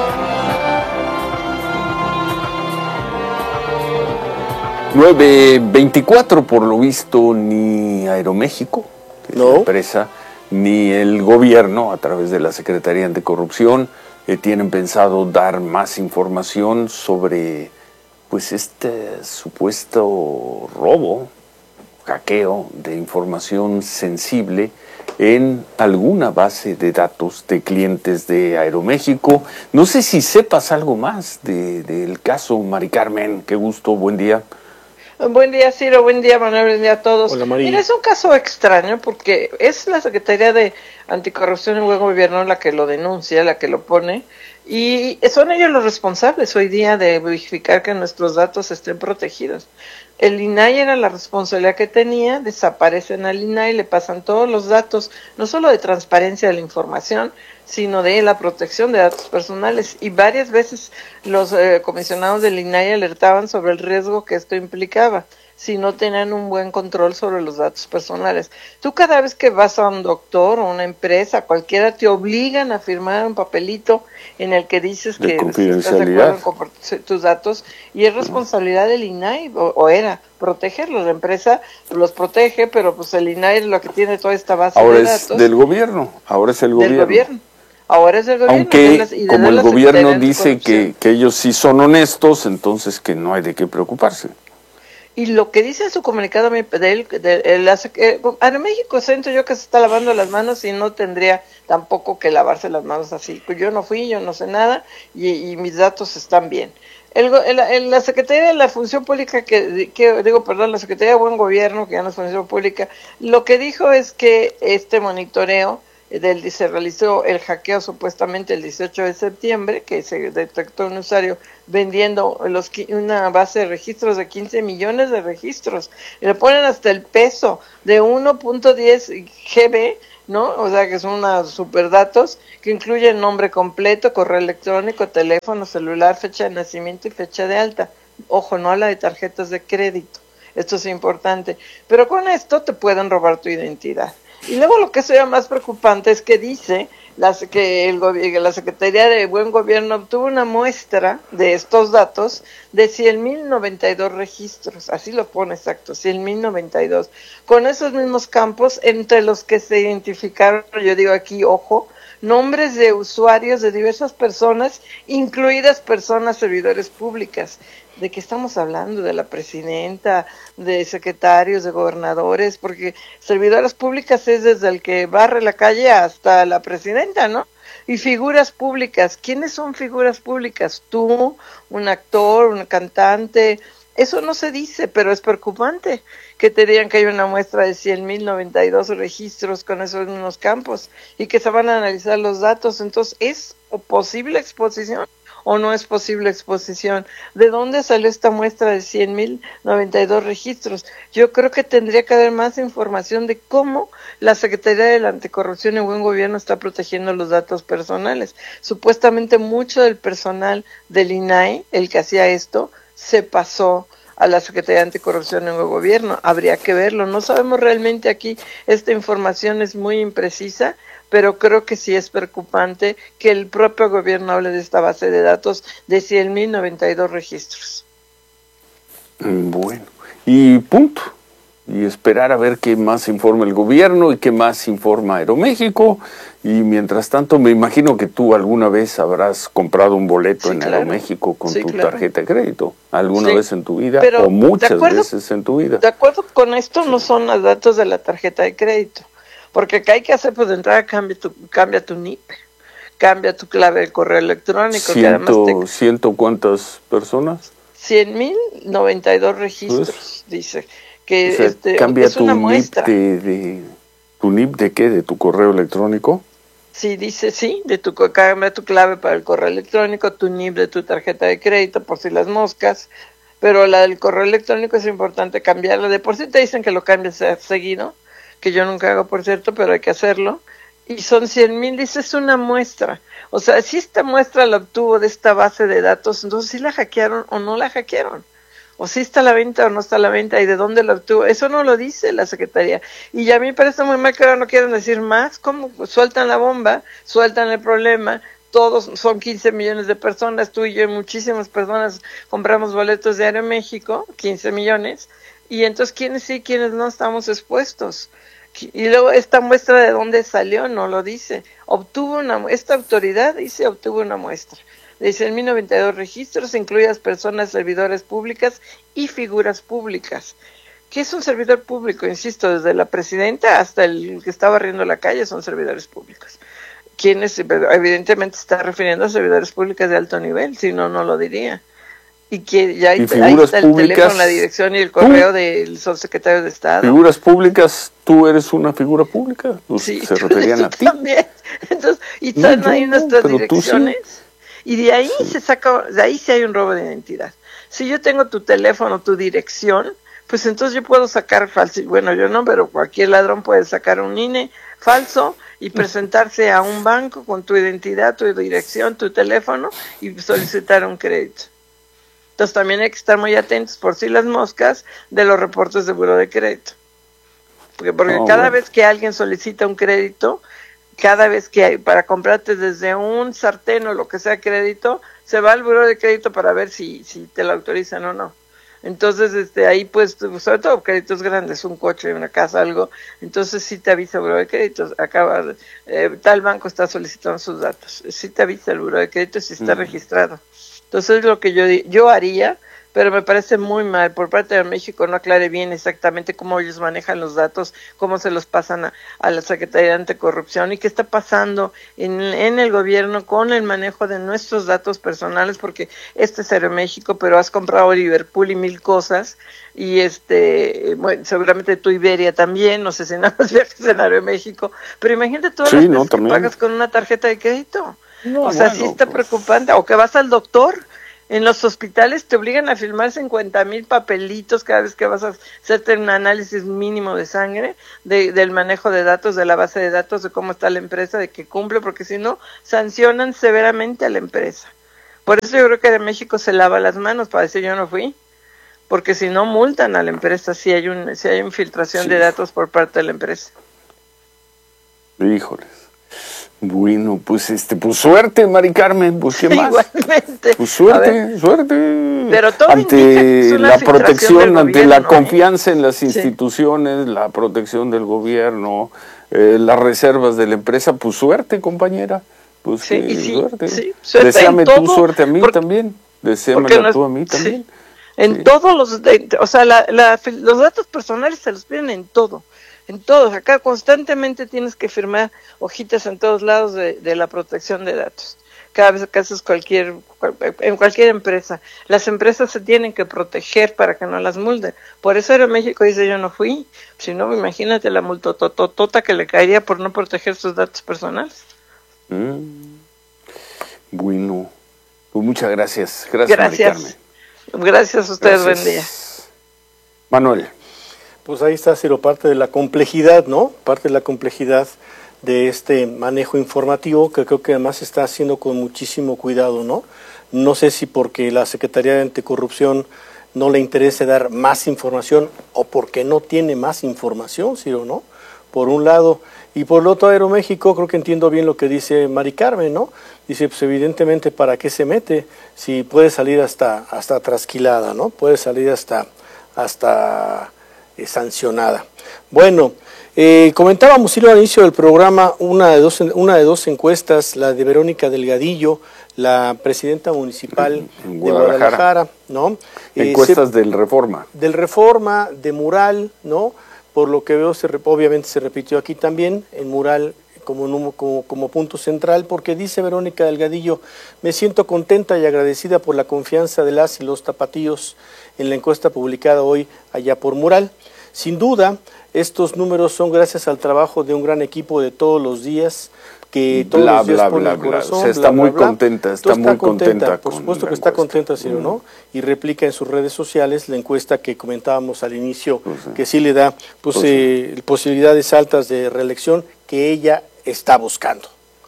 nueve veinticuatro, por lo visto, ni Aeroméxico, que es la empresa, ni el gobierno, a través de la Secretaría Anticorrupción, eh, tienen pensado dar más información sobre pues este supuesto robo, hackeo de información sensible en alguna base de datos de clientes de Aeroméxico. No sé si sepas algo más de, del caso, Mari Carmen. Qué gusto, buen día. Buen día, Ciro, buen día, Manuel, buen día a todos. Hola, María. Mira, es un caso extraño porque es la Secretaría de Anticorrupción y Buen Gobierno la que lo denuncia, la que lo pone, y son ellos los responsables hoy día de verificar que nuestros datos estén protegidos. El I N A I era la responsabilidad que tenía, desaparecen al I N A I, le pasan todos los datos, no solo de transparencia de la información, sino de la protección de datos personales. Y varias veces los eh, comisionados del I N A I alertaban sobre el riesgo que esto implicaba, si no tenían un buen control sobre los datos personales. Tú cada vez que vas a un doctor o una empresa, cualquiera, te obligan a firmar un papelito en el que dices que estás de acuerdo con tus datos, y es responsabilidad del I N A I, o, o era protegerlos. La empresa los protege, pero pues el I N A I es lo que tiene toda esta base ahora de datos. Ahora es del gobierno, ahora es el gobierno. Del gobierno. Ahora es el gobierno. Aunque de las, y de como el la gobierno dice que, que ellos sí son honestos, entonces que no hay de qué preocuparse. Y lo que dice en su comunicado de él, de, de, la, eh, Aeroméxico siento yo que se está lavando las manos y no tendría tampoco que lavarse las manos así. Yo no fui, yo no sé nada y, y mis datos están bien. El, el, el, la Secretaría de la Función Pública, que, que digo, perdón, la Secretaría de Buen Gobierno, que ya no es Función Pública, lo que dijo es que este monitoreo del, se realizó el hackeo supuestamente el dieciocho de septiembre, que se detectó un usuario vendiendo los, una base de registros de quince millones de registros, y le ponen hasta el peso de uno punto diez gigabytes, ¿no? O sea que son unos superdatos que incluyen nombre completo, correo electrónico, teléfono, celular, fecha de nacimiento y fecha de alta. Ojo, no habla de tarjetas de crédito. Esto es importante. Pero con esto te pueden robar tu identidad. Y luego lo que sería más preocupante es que dice las, que el la Secretaría de Buen Gobierno obtuvo una muestra de estos datos de cien mil noventa y dos registros, así lo pone exacto, cien mil noventa y dos, con esos mismos campos entre los que se identificaron, yo digo aquí, ojo, nombres de usuarios de diversas personas, incluidas personas servidores públicas. ¿De qué estamos hablando? De la presidenta, de secretarios, de gobernadores, porque servidoras públicas es desde el que barre la calle hasta la presidenta, ¿no? Y figuras públicas, ¿quiénes son figuras públicas? Tú, un actor, un cantante, eso no se dice, pero es preocupante que te digan que hay una muestra de cien mil noventa y dos registros con esos mismos campos y que se van a analizar los datos. Entonces, ¿es posible exposición o no es posible exposición? ¿De dónde salió esta muestra de cien mil noventa y dos registros? Yo creo que tendría que haber más información de cómo la Secretaría de la Anticorrupción y Buen Gobierno está protegiendo los datos personales. Supuestamente mucho del personal del I N A I, el que hacía esto, se pasó a la Secretaría de Anticorrupción y Buen Gobierno. Habría que verlo. No sabemos realmente aquí, esta información es muy imprecisa, pero creo que sí es preocupante que el propio gobierno hable de esta base de datos de cien mil noventa y dos registros. Bueno, y punto. Y esperar a ver qué más informa el gobierno y qué más informa Aeroméxico. Y mientras tanto, me imagino que tú alguna vez habrás comprado un boleto sí, en claro. Aeroméxico con sí, tu claro. tarjeta de crédito. ¿Alguna sí. vez en tu vida? Pero o muchas acuerdo, veces en tu vida. De acuerdo con esto, no son los datos de la tarjeta de crédito. Porque ¿qué hay que hacer? Pues de entrada cambia tu, cambia tu N I P, cambia tu clave de correo electrónico. Ciento, que además te... ¿Ciento cuántas personas? Cien mil noventa y dos registros, pues, dice. Que o sea, este, cambia es tu una N I P muestra. De, de, ¿Tu N I P de qué? ¿De tu correo electrónico? Sí, dice sí, de tu, cambia tu clave para el correo electrónico, tu N I P de tu tarjeta de crédito, por si las moscas. Pero la del correo electrónico es importante cambiarla. De por sí te dicen que lo cambies seguido, que yo nunca hago, por cierto, pero hay que hacerlo, y son cien mil, dice, es una muestra. O sea, si esta muestra la obtuvo de esta base de datos, entonces sí la hackearon o no la hackearon, o si está a la venta o no está a la venta, y de dónde la obtuvo, eso no lo dice la Secretaría. Y a mí me parece muy mal que ahora no quieran decir más, ¿cómo? Sueltan la bomba, sueltan el problema, todos son quince millones de personas, tú y yo y muchísimas personas compramos boletos de Aeroméxico, quince millones, y entonces quiénes sí, quiénes no estamos expuestos. Y luego esta muestra de dónde salió no lo dice. Obtuvo una, esta autoridad dice obtuvo una muestra de cien mil noventa y dos registros, incluidas personas servidoras públicas y figuras públicas. ¿Qué es un servidor público? Insisto, desde la presidenta hasta el que está barriendo la calle son servidores públicos. ¿Quiénes? Evidentemente se está refiriendo a servidores públicos de alto nivel, si no, no lo diría. Y que ya ahí, ahí está el públicas, teléfono, la dirección y el correo del subsecretario de Estado. Figuras públicas, ¿tú eres una figura pública? Pues sí, se referían a ti. También. Entonces, y están no, ahí no, nuestras direcciones. Sí. Y de ahí sí. se saca, de ahí sí hay un robo de identidad. Si yo tengo tu teléfono, tu dirección, pues entonces yo puedo sacar falso. Bueno, yo no, pero cualquier ladrón puede sacar un I N E falso y presentarse a un banco con tu identidad, tu dirección, tu teléfono y solicitar un crédito. Entonces también hay que estar muy atentos por si las moscas de los reportes de buró de crédito. Porque, porque oh, cada bueno. vez que alguien solicita un crédito, cada vez que hay, para comprarte desde un sartén o lo que sea crédito, se va al buró de crédito para ver si, si te lo autorizan o no. Entonces, este, ahí pues, sobre todo créditos grandes, un coche, una casa, algo, entonces sí te avisa el buró de créditos, acaba, eh, tal banco está solicitando sus datos, sí te avisa el buró de créditos si está uh-huh. registrado. Entonces es lo que yo, yo haría, pero me parece muy mal por parte de México no aclare bien exactamente cómo ellos manejan los datos, cómo se los pasan a, a la Secretaría de Anticorrupción y qué está pasando en, en el gobierno con el manejo de nuestros datos personales, porque este es Aeroméxico, pero has comprado Liverpool y mil cosas, y este, bueno, seguramente tú Iberia también, no sé si nada más viajes en Aeroméxico, pero imagínate todas sí, las no, veces que pagas con una tarjeta de crédito. No, o sea, bueno, sí está pues... preocupante, o que vas al doctor. En los hospitales te obligan a firmar cincuenta mil papelitos cada vez que vas a hacerte un análisis mínimo de sangre, de, del manejo de datos, de la base de datos, de cómo está la empresa, de que cumple, porque si no, sancionan severamente a la empresa. Por eso yo creo que de México se lava las manos para decir yo no fui, porque si no, multan a la empresa si hay, un, si hay infiltración sí. de datos por parte de la empresa. Híjoles. Bueno, pues este, pues suerte, Mari Carmen, pues qué más. Igualmente. Pues suerte, suerte. Pero todo ante la protección, ante gobierno, la confianza ¿eh? en las instituciones, sí. la protección del gobierno, eh, las reservas de la empresa, pues suerte, compañera. Pues sí, que, sí, suerte. Sí, suerte. Deséame tú todo, suerte a mí porque, también. Deséamela no, tú a mí también. Sí. En sí. todos los, de, o sea, la, la, los datos personales se los piden en todo. En todos, acá constantemente tienes que firmar hojitas en todos lados de, de la protección de datos. Cada vez que haces cualquier, en cualquier empresa, las empresas se tienen que proteger para que no las multen. Por eso Aeroméxico dice yo no fui, si no, imagínate la multototota que le caería por no proteger sus datos personales. Mm. Bueno, pues muchas gracias. Gracias, gracias. Mari Carmen. Gracias a ustedes, gracias. Buen día. Manuel. Pues ahí está, Ciro, parte de la complejidad, ¿no? Parte de la complejidad de este manejo informativo, que creo que además se está haciendo con muchísimo cuidado, ¿no? No sé si porque la Secretaría de Anticorrupción no le interese dar más información o porque no tiene más información, Ciro, ¿no? Por un lado. Y por el otro, Aeroméxico, creo que entiendo bien lo que dice Mari Carmen, ¿no? Dice, pues evidentemente, ¿para qué se mete? Si puede salir hasta, hasta trasquilada, ¿no? Puede salir hasta... hasta sancionada. Bueno, eh, comentábamos al inicio del programa una de dos una de dos encuestas, la de Verónica Delgadillo, la presidenta municipal en de Guadalajara, Guadalajara, ¿no? Encuestas eh, se, del Reforma. Del Reforma, de Mural, ¿no? Por lo que veo, se, obviamente se repitió aquí también, en Mural como, como, como punto central, porque dice Verónica Delgadillo, me siento contenta y agradecida por la confianza de las y los tapatíos en la encuesta publicada hoy allá por Mural. Sin duda, estos números son gracias al trabajo de un gran equipo de todos los días, que todos bla, los días bla, pone bla, el corazón. O sea, está bla, muy bla, bla. contenta, está, está muy contenta. contenta. Por supuesto que está contenta, sí, mm. ¿no? Y replica en sus redes sociales la encuesta que comentábamos al inicio, pues sí. que sí le da pues, pues eh, sí. posibilidades altas de reelección que ella está buscando.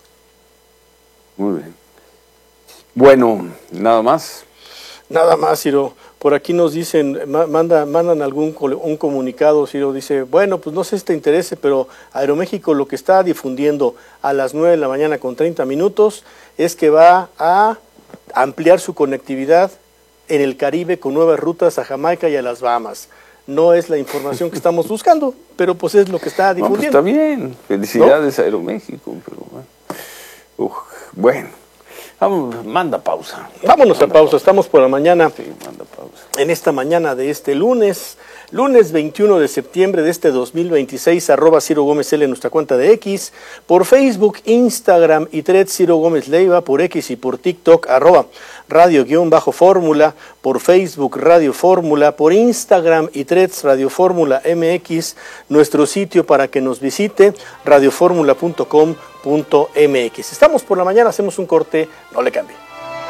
Muy bien. Bueno, nada más. Nada más, Ciro. Por aquí nos dicen, manda, mandan algún un comunicado, Ciro, dice, bueno, pues no sé si te interese, pero Aeroméxico lo que está difundiendo a las nueve de la mañana con treinta minutos es que va a ampliar su conectividad en el Caribe con nuevas rutas a Jamaica y a las Bahamas. No es la información que estamos buscando, pero pues es lo que está difundiendo. No, pues está bien, felicidades ¿no? a Aeroméxico, pero bueno. Uf, bueno. Vamos, manda pausa. Vámonos manda a pausa. pausa, estamos por la mañana. Sí, manda pausa. En esta mañana de este lunes, lunes veintiuno de septiembre de este dos mil veintiséis, arroba Ciro Gómez L en nuestra cuenta de X, por Facebook, Instagram y Threads Ciro Gómez Leiva, por X y por TikTok, arroba Radio-Fórmula, por Facebook Radio Fórmula, por Instagram y Threads Radio Fórmula M X, nuestro sitio para que nos visite, radioformula punto com punto m x. Estamos por la mañana, hacemos un corte, no le cambie.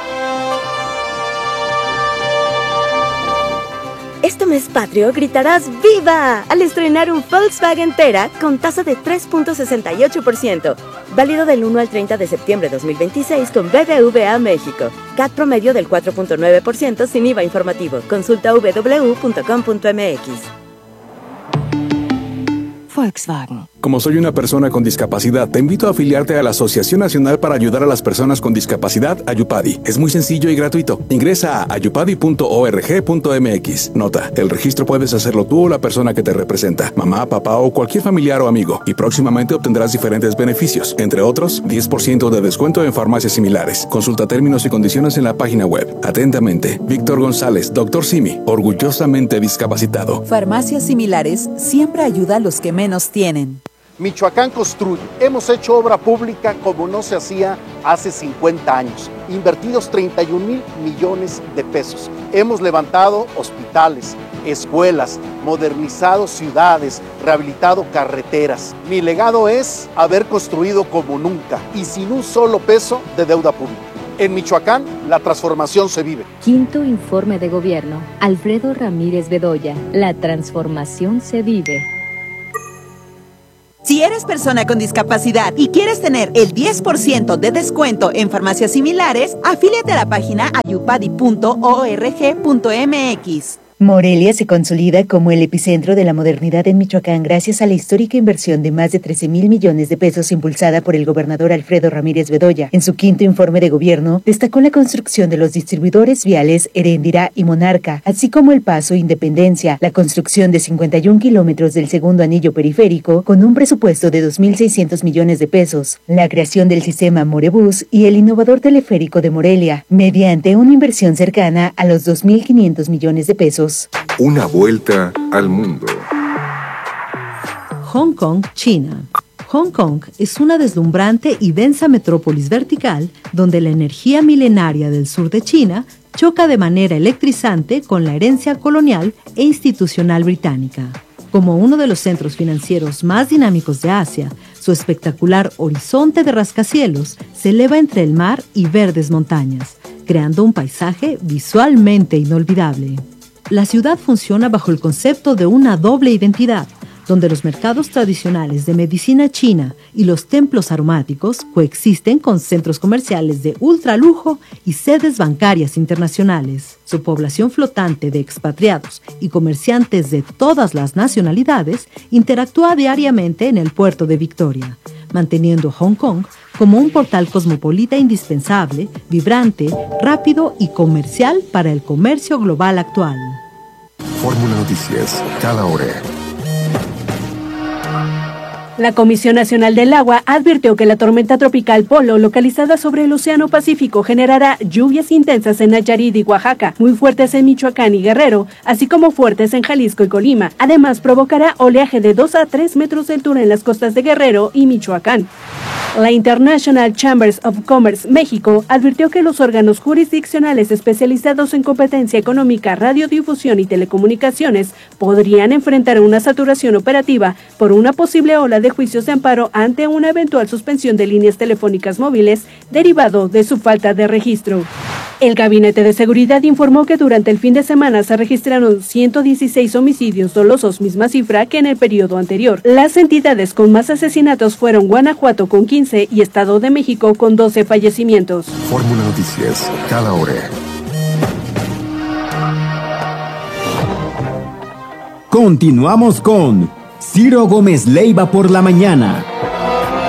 Este mes patrio gritarás ¡Viva! Al estrenar un Volkswagen Tera con tasa de tres punto sesenta y ocho por ciento. Válido del uno al treinta de septiembre de dos mil veintiséis con B B V A México. C A T promedio del cuatro punto nueve por ciento sin I V A informativo. Consulta w w w punto com punto m x. Volkswagen. Como soy una persona con discapacidad, te invito a afiliarte a la Asociación Nacional para Ayudar a las Personas con Discapacidad, Ayupadi. Es muy sencillo y gratuito. Ingresa a ayupadi punto org punto mx. Nota, el registro puedes hacerlo tú o la persona que te representa, mamá, papá o cualquier familiar o amigo, y próximamente obtendrás diferentes beneficios, entre otros, diez por ciento de descuento en farmacias similares. Consulta términos y condiciones en la página web. Atentamente, Víctor González, doctor Simi, orgullosamente discapacitado. Farmacias similares siempre ayuda a los que menos tienen. Michoacán construye. Hemos hecho obra pública como no se hacía hace cincuenta años. Invertidos treinta y un mil millones de pesos. Hemos levantado hospitales, escuelas, modernizado ciudades, rehabilitado carreteras. Mi legado es haber construido como nunca y sin un solo peso de deuda pública. En Michoacán, la transformación se vive. Quinto informe de gobierno. Alfredo Ramírez Bedoya. La transformación se vive. Si eres persona con discapacidad y quieres tener el diez por ciento de descuento en farmacias similares, afíliate a la página ayupadi punto org punto mx. Morelia se consolida como el epicentro de la modernidad en Michoacán gracias a la histórica inversión de más de trece mil millones de pesos impulsada por el gobernador Alfredo Ramírez Bedoya. En su quinto informe de gobierno, destacó la construcción de los distribuidores viales Heréndira y Monarca, así como el Paso Independencia, la construcción de cincuenta y un kilómetros del segundo anillo periférico con un presupuesto de dos mil seiscientos millones de pesos, la creación del sistema Morebús y el innovador teleférico de Morelia, mediante una inversión cercana a los dos mil quinientos millones de pesos. Una vuelta al mundo. Hong Kong, China. Hong Kong es una deslumbrante y densa metrópolis vertical donde la energía milenaria del sur de China choca de manera electrizante con la herencia colonial e institucional británica. Como uno de los centros financieros más dinámicos de Asia, su espectacular horizonte de rascacielos se eleva entre el mar y verdes montañas, creando un paisaje visualmente inolvidable. La ciudad funciona bajo el concepto de una doble identidad, donde los mercados tradicionales de medicina china y los templos aromáticos coexisten con centros comerciales de ultralujo y sedes bancarias internacionales. Su población flotante de expatriados y comerciantes de todas las nacionalidades interactúa diariamente en el puerto de Victoria, manteniendo a Hong Kong como un portal cosmopolita indispensable, vibrante, rápido y comercial para el comercio global actual. Fórmula Noticias, cada hora. La Comisión Nacional del Agua advirtió que la tormenta tropical Polo, localizada sobre el Océano Pacífico, generará lluvias intensas en Nayarit y Oaxaca, muy fuertes en Michoacán y Guerrero, así como fuertes en Jalisco y Colima. Además, provocará oleaje de dos a tres metros de altura en las costas de Guerrero y Michoacán. La International Chambers of Commerce México advirtió que los órganos jurisdiccionales especializados en competencia económica, radiodifusión y telecomunicaciones podrían enfrentar una saturación operativa por una posible ola de juicios de amparo ante una eventual suspensión de líneas telefónicas móviles derivado de su falta de registro. El Gabinete de Seguridad informó que durante el fin de semana se registraron ciento dieciséis homicidios dolosos, misma cifra que en el periodo anterior. Las entidades con más asesinatos fueron Guanajuato con quince y Estado de México con doce fallecimientos. Fórmula Noticias, cada hora. Continuamos con Ciro Gómez Leiva por la mañana.